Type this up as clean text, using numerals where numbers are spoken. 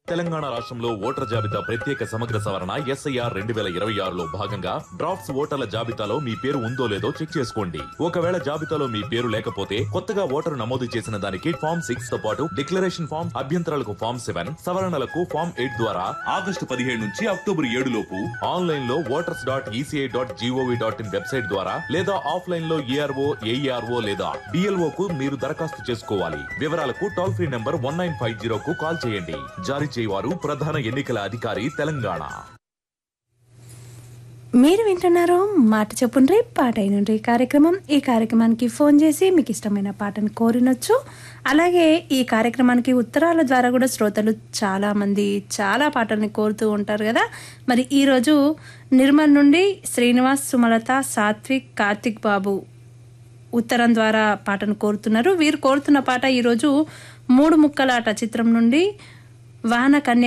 తెలంగాణ రాష్ట్రంలో ఓటర్ జాబితా ప్రత్యేక సమగ్ర సవరణ SIR 2026లో భాగంగా డ్రాఫ్ట్స్ ఓటర్ల జాబితాలో మీ పేరు ఉందో లేదో చెక్ చేసుకోండి. ఒకవేళ జాబితాలో మీ పేరు లేకపోతే కొత్తగా ఓటరు నమోదు చేసిన దానికి ఫామ్ 6 తో పాటు డిక్లరేషన్ ఫామ్, అభ్యంతరాలకు ఫామ్ 7, సవరణలకు ఫామ్ 8 ద్వారా ఆగస్టు 17 నుంచి అక్టోబర్ 7 లోపు ఆన్లైన్ లో voters.eci.gov.in వెబ్సైట్ ద్వారా లేదా ఆఫ్లైన్ లో ARO, AERO లేదా BLO కు మీరు దరఖాస్తు చేసుకోవాలి. వివరాలకు టోల్ ఫ్రీ నంబర్ 1950 కు కాల్ చేయండి. జారీ చేయవారు ప్రధాన ఎన్నికల అధికారి తెలంగాణ. మీరు వింటున్నారు మాట చెప్పుండ్రి పాట అయినుండ్రి కార్యక్రమం. ఈ కార్యక్రమానికి ఫోన్ చేసి మీకు ఇష్టమైన పాటను కోరినొచ్చు. అలాగే ఈ కార్యక్రమానికి ఉత్తరాల ద్వారా కూడా శ్రోతలు చాలామంది చాలా పాటల్ని కోరుతూ ఉంటారు కదా. మరి ఈరోజు నిర్మల్ నుండి శ్రీనివాస్, సుమలత, సాత్విక్, కార్తిక్ బాబు ఉత్తరం ద్వారా పాటను కోరుతున్నారు. వీరు కోరుతున్న పాట ఈరోజు 3 ముక్కలాట చిత్రం నుండి వాన కన్య